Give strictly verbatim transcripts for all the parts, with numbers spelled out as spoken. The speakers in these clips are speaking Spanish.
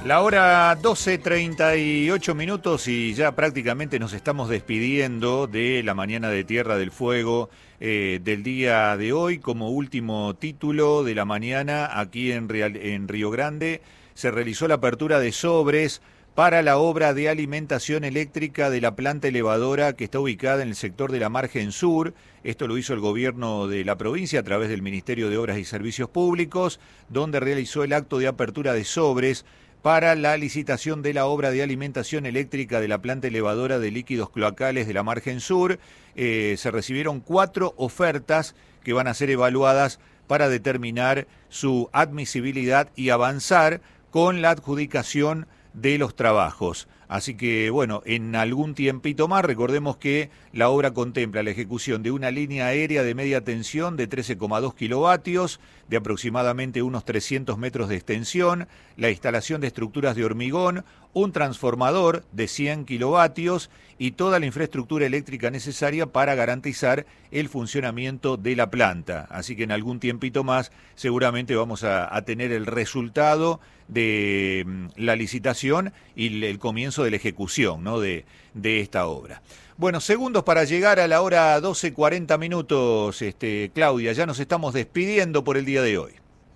La hora doce treinta y ocho minutos y ya prácticamente nos estamos despidiendo de la mañana de Tierra del Fuego eh, del día de hoy. Como último título de la mañana, aquí en, Real, en Río Grande, se realizó la apertura de sobres para la obra de alimentación eléctrica de la planta elevadora que está ubicada en el sector de la Margen Sur. Esto lo hizo el gobierno de la provincia a través del Ministerio de Obras y Servicios Públicos, donde realizó el acto de apertura de sobres para la licitación de la obra de alimentación eléctrica de la planta elevadora de líquidos cloacales de la Margen Sur. Eh, se recibieron cuatro ofertas que van a ser evaluadas para determinar su admisibilidad y avanzar con la adjudicación de los trabajos. Así que, bueno, en algún tiempito más, recordemos que la obra contempla la ejecución de una línea aérea de media tensión de trece coma dos kilovatios, de aproximadamente unos trescientos metros de extensión, la instalación de estructuras de hormigón, un transformador de cien kilovatios y toda la infraestructura eléctrica necesaria para garantizar el funcionamiento de la planta. Así que en algún tiempito más seguramente vamos a, a tener el resultado de la licitación y el comienzo de la ejecución, ¿no?, de, de esta obra. Bueno, segundos para llegar a la hora doce cuarenta minutos, este, Claudia, ya nos estamos despidiendo por el día de hoy.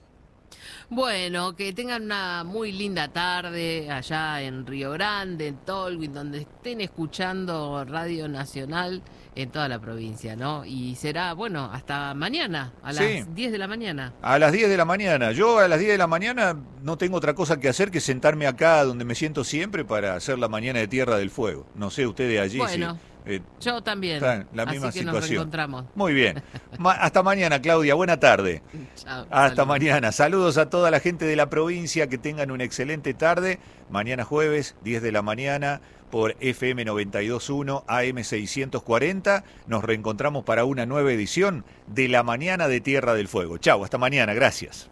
Bueno, que tengan una muy linda tarde allá en Río Grande, en Tolwyn, donde estén escuchando Radio Nacional en toda la provincia, ¿no? Y será, bueno, hasta mañana, a las sí. diez de la mañana. A las diez de la mañana. Yo a las diez de la mañana no tengo otra cosa que hacer que sentarme acá donde me siento siempre para hacer la mañana de Tierra del Fuego. No sé, ustedes allí bueno. sí. Eh, Yo también, está la misma así que situación. nos reencontramos. Muy bien. Ma- hasta mañana, Claudia. Buena tarde. Chao, hasta saludos. mañana. Saludos a toda la gente de la provincia. Que tengan una excelente tarde. Mañana jueves, diez de la mañana, por F M noventa y dos punto uno, A M seiscientos cuarenta. Nos reencontramos para una nueva edición de La Mañana de Tierra del Fuego. Chau, hasta mañana. Gracias.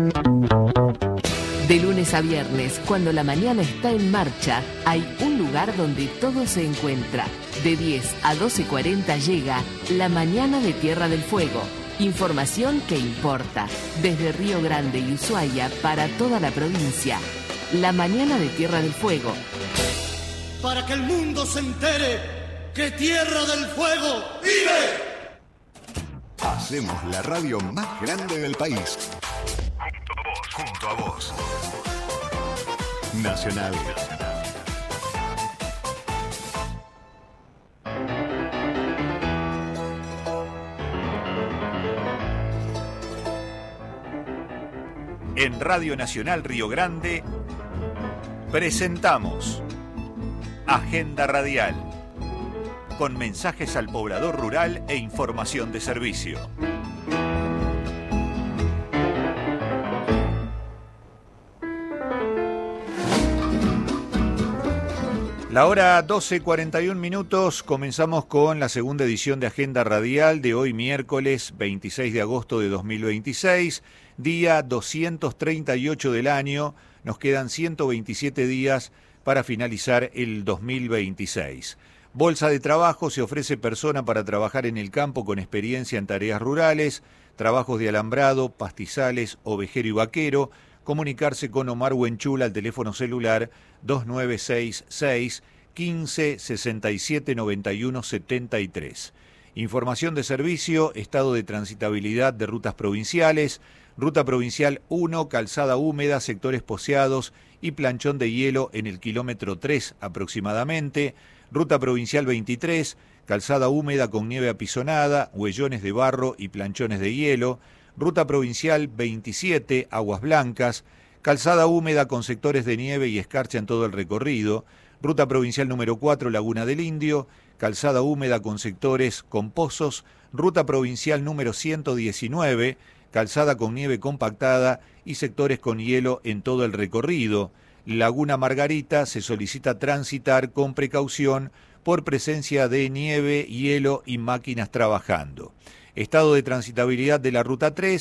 De lunes a viernes, cuando la mañana está en marcha, hay un lugar donde todo se encuentra. De diez a doce cuarenta llega La Mañana de Tierra del Fuego. Información que importa. Desde Río Grande y Ushuaia para toda la provincia. La Mañana de Tierra del Fuego. Para que el mundo se entere que Tierra del Fuego vive. Hacemos la radio más grande del país. Junto a vos. Nacional. En Radio Nacional Río Grande presentamos Agenda Radial, con mensajes al poblador rural e información de servicio. La hora doce cuarenta y un minutos, comenzamos con la segunda edición de Agenda Radial de hoy miércoles veintiséis de agosto de dos mil veintiséis, día doscientos treinta y ocho del año. Nos quedan ciento veintisiete días para finalizar el dos mil veintiséis. Bolsa de trabajo: se ofrece persona para trabajar en el campo con experiencia en tareas rurales, trabajos de alambrado, pastizales, ovejero y vaquero. Comunicarse con Omar Huenchula al teléfono celular dos nueve seis seis, quince, sesenta y siete, noventa y uno, setenta y tres. Información de servicio: estado de transitabilidad de rutas provinciales. Ruta Provincial uno, Calzada Húmeda, sectores Poseados y Planchón de Hielo en el kilómetro tres aproximadamente. Ruta Provincial veintitrés, Calzada Húmeda con nieve apisonada, huellones de barro y planchones de hielo. Ruta Provincial veintisiete, Aguas Blancas, calzada húmeda con sectores de nieve y escarcha en todo el recorrido. Ruta Provincial número cuatro, Laguna del Indio, calzada húmeda con sectores con pozos. Ruta Provincial número ciento diecinueve, calzada con nieve compactada y sectores con hielo en todo el recorrido. Laguna Margarita se solicita transitar con precaución por presencia de nieve, hielo y máquinas trabajando. Estado de transitabilidad de la Ruta tres,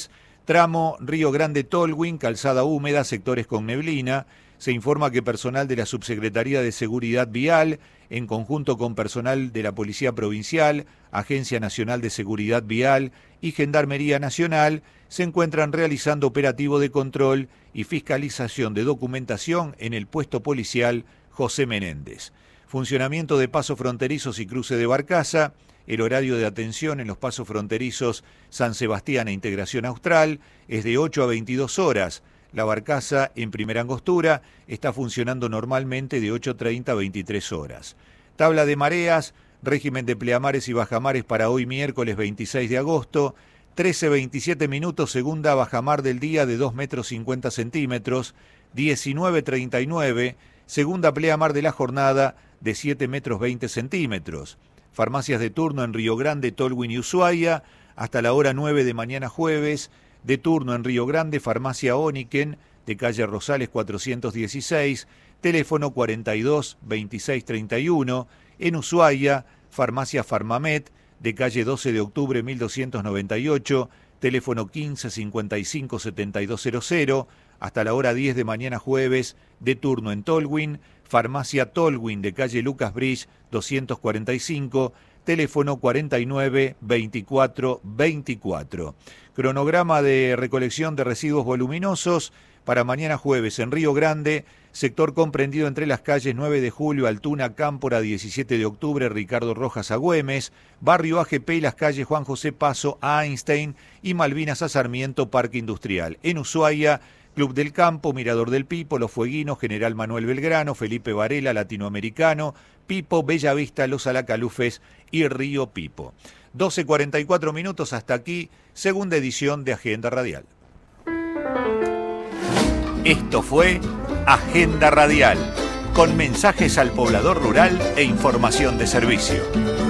Tramo Río Grande-Tolwyn, calzada húmeda, sectores con neblina. Se informa que personal de la Subsecretaría de Seguridad Vial, en conjunto con personal de la Policía Provincial, Agencia Nacional de Seguridad Vial y Gendarmería Nacional, se encuentran realizando operativo de control y fiscalización de documentación en el puesto policial José Menéndez. Funcionamiento de pasos fronterizos y cruce de Barcaza. El horario de atención en los pasos fronterizos San Sebastián e Integración Austral es de ocho a veintidós horas. La Barcaza, en Primera Angostura, está funcionando normalmente de ocho treinta a veintitrés horas. Tabla de mareas, régimen de pleamares y bajamares para hoy miércoles veintiséis de agosto, trece veintisiete minutos, segunda bajamar del día de dos metros cincuenta centímetros, diecinueve treinta y nueve, segunda pleamar de la jornada de siete metros veinte centímetros. Farmacias de turno en Río Grande, Tolwyn y Ushuaia, hasta la hora nueve de mañana jueves. De turno en Río Grande, Farmacia Oniken, de calle Rosales cuatrocientos dieciséis, teléfono cuarenta y dos veintiséis treinta y uno. En Ushuaia, Farmacia Farmamet, de calle doce de octubre mil doscientos noventa y ocho, teléfono quince cincuenta y cinco setenta y dos cero cero. Hasta la hora diez de mañana jueves, de turno en Tolwyn, Farmacia Tolwyn, de calle Lucas Bridge doscientos cuarenta y cinco, teléfono cuarenta y nueve veinticuatro veinticuatro. Cronograma de recolección de residuos voluminosos para mañana jueves en Río Grande, sector comprendido entre las calles nueve de julio, Altuna, Cámpora, diecisiete de octubre, Ricardo Rojas a Güemes, Barrio A G P y las calles Juan José Paso a Einstein y Malvinas a Sarmiento, Parque Industrial. En Ushuaia, Club del Campo, Mirador del Pipo, Los Fueguinos, General Manuel Belgrano, Felipe Varela, Latinoamericano, Pipo, Bellavista, Los Alacalufes y Río Pipo. doce cuarenta y cuatro minutos, hasta aquí, segunda edición de Agenda Radial. Esto fue Agenda Radial, con mensajes al poblador rural e información de servicio.